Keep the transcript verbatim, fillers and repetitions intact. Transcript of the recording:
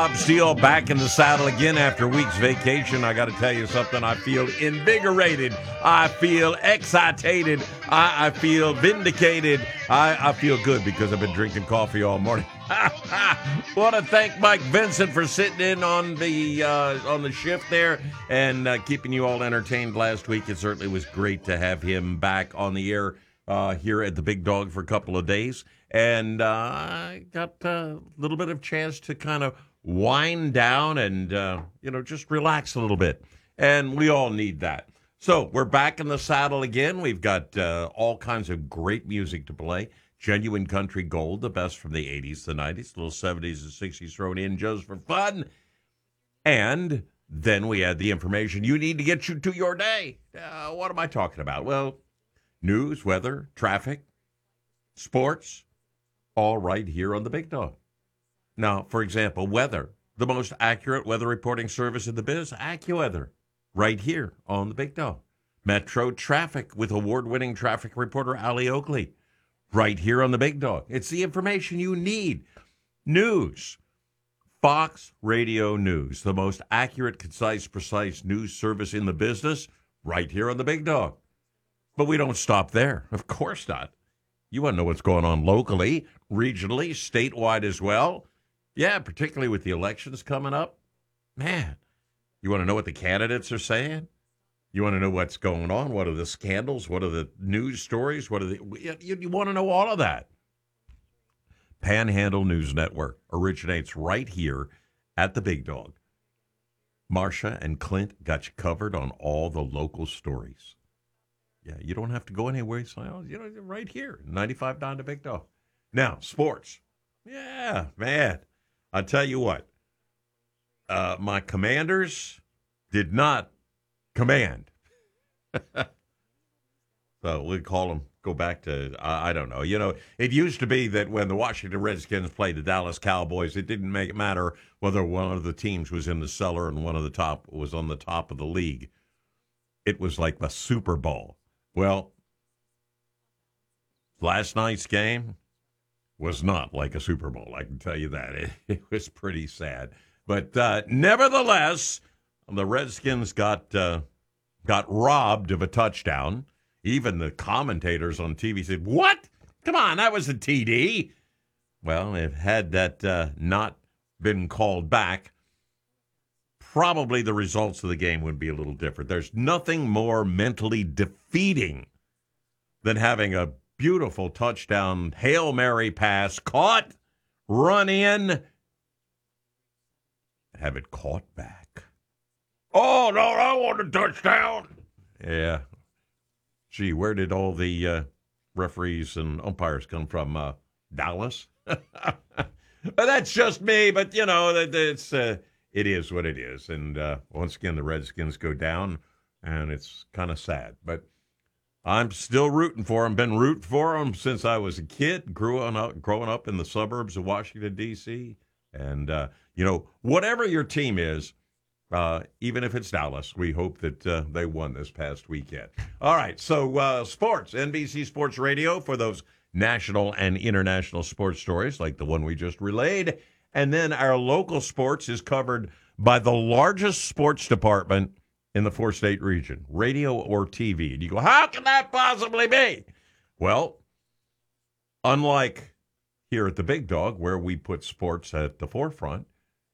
I'm Steele back in the saddle again after a week's vacation. I got to tell you something. I feel invigorated. I feel excited. I, I feel vindicated. I, I feel good because I've been drinking coffee all morning. Want to thank Mike Vincent for sitting in on the uh, on the shift there and uh, keeping you all entertained last week. It certainly was great to have him back on the air uh, here at the Big Dog for a couple of days. And uh, I got a little bit of chance to kind of wind down and, uh, you know, just relax a little bit. And we all need that. So we're back in the saddle again. We've got uh, all kinds of great music to play. Genuine country gold, the best from the eighties, the nineties, little seventies and sixties thrown in just for fun. And then we had the information you need to get you to your day. Uh, what am I talking about? Well, news, weather, traffic, sports, all right here on the Big Dog. Now, for example, weather, the most accurate weather reporting service in the biz, AccuWeather, right here on the Big Dog. Metro traffic with award-winning traffic reporter Ali Oakley, right here on the Big Dog. It's the information you need. News, Fox Radio News, the most accurate, concise, precise news service in the business, right here on the Big Dog. But we don't stop there. Of course not. You want to know what's going on locally, regionally, statewide as well. Yeah, particularly with the elections coming up. Man, you want to know what the candidates are saying? You want to know what's going on? What are the scandals? What are the news stories? What are the you, you want to know all of that. Panhandle News Network originates right here at the Big Dog. Marcia and Clint got you covered on all the local stories. Yeah, you don't have to go anywhere. So, you know, right here, ninety-five down to Big Dog. Now, sports. Yeah, man. I tell you what, uh, my Commanders did not command. So we call them, go back to, uh, I don't know. You know, it used to be that when the Washington Redskins played the Dallas Cowboys, it didn't make it matter whether one of the teams was in the cellar and one of the top was on the top of the league. It was like the Super Bowl. Well, last night's game was not like a Super Bowl, I can tell you that. It, it was pretty sad. But uh, nevertheless, the Redskins got uh, got robbed of a touchdown. Even the commentators on T V said, what? Come on, that was a T D. Well, if had that uh, not been called back, probably the results of the game would be a little different. There's nothing more mentally defeating than having a beautiful touchdown, Hail Mary pass, caught, run in, have it caught back. Oh, no, I want a touchdown. Yeah. Gee, where did all the uh, referees and umpires come from? Uh, Dallas? That's just me, but, you know, it's, uh, it is what it is. And uh, once again, the Redskins go down, and it's kind of sad. But I'm still rooting for them. Been rooting for them since I was a kid, growing up, growing up in the suburbs of Washington, D C And, uh, you know, whatever your team is, uh, even if it's Dallas, we hope that uh, they won this past weekend. All right, so uh, sports, N B C Sports Radio for those national and international sports stories like the one we just relayed. And then our local sports is covered by the largest sports department in the four-state region, radio or T V. And you go, how can that possibly be? Well, unlike here at the Big Dog, where we put sports at the forefront,